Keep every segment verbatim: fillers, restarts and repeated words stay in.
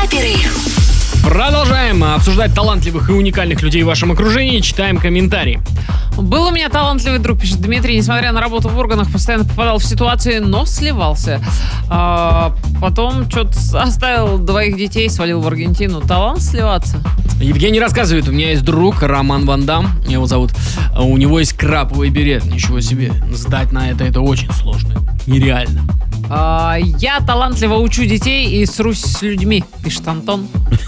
Вейкаперы. Продолжаем обсуждать талантливых и уникальных людей в вашем окружении. Читаем комментарии. Был у меня талантливый друг, пишет Дмитрий, несмотря на работу в органах, постоянно попадал в ситуации, но сливался. А, потом что-то оставил двоих детей, свалил в Аргентину. Талант сливаться. Евгений рассказывает, у меня есть друг Роман Ван Дам, его зовут. У него есть краповый берет, ничего себе. Сдать на это, это очень сложно. Нереально. А, я талантливо учу детей и срусь с людьми, пишет Антон.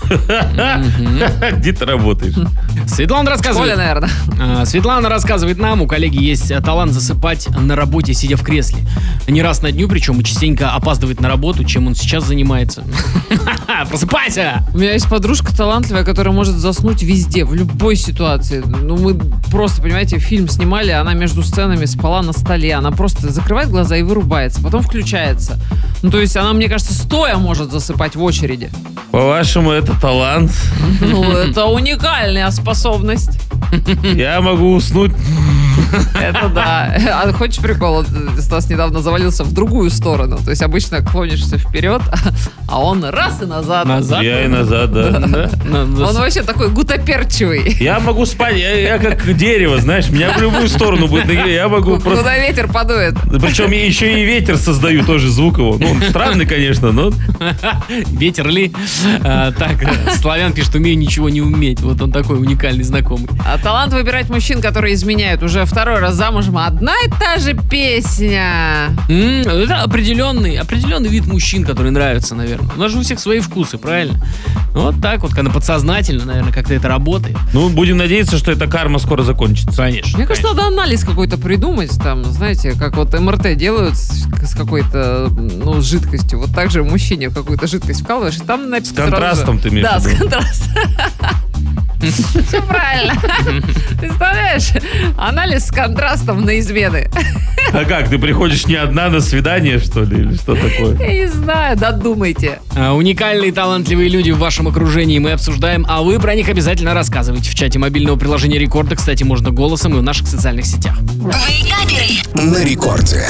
Где ты работаешь? Светлана рассказывает. Коля, наверное. Светлана рассказывает нам, у коллеги есть талант засыпать на работе, сидя в кресле. Не раз на дню, причем и частенько опаздывает на работу, чем он сейчас занимается. Просыпайся! У меня есть подружка талантливая, которая может заснуть везде, в любой ситуации. Ну, мы просто, понимаете, фильм снимали, она между сценами спала на столе. Она просто закрывает глаза и вырубается, потом включается. Ну, то есть она, мне кажется, стоя может засыпать в очереди. По-вашему, это талант? Ну, это уникальная способность. Я могу уснуть. Это да. А хочешь прикол? Стас недавно завалился в другую сторону. То есть обычно клонишься вперед, а он раз и назад. Назад? Я и назад, да. Да? Он вообще такой гутоперчивый. Я могу спать, я, я как дерево, знаешь, меня в любую сторону будет нагреть. Я могу просто... Куда ветер подует. Причем я еще и ветер создаю тоже, звук его. Ну, он странный, конечно, но... Ветер ли? А, так, Славян пишет, умею ничего не уметь. Вот он такой уникальный знакомый. А талант выбирать мужчин, которые изменяют. Уже второй раз замужем, одна и та же песня. М, Это определенный, определенный вид мужчин, который нравится, наверное. У нас же у всех свои вкусы, правильно? Вот так вот, когда подсознательно, наверное, как-то это работает. Ну, будем надеяться, что эта карма скоро закончится. Конечно. Мне кажется, надо анализ какой-то придумать, там, знаете, как вот эм эр тэ делают с, с какой-то, ну, с жидкостью. Вот так же мужчине в какую-то жидкость вкалываешь, и там написано... С контрастом сразу же- ты имеешь Да, в с виду? контрастом. Все правильно. Представляешь? Анализ с контрастом на измены. А как, ты приходишь не одна на свидание, что ли, или что такое? Я не знаю, додумайте. А, Уникальные, талантливые люди в вашем окружении мы обсуждаем, а вы про них обязательно рассказывайте в чате мобильного приложения Рекорда. Кстати, можно голосом и в наших социальных сетях. Вейкаперы. На рекорде.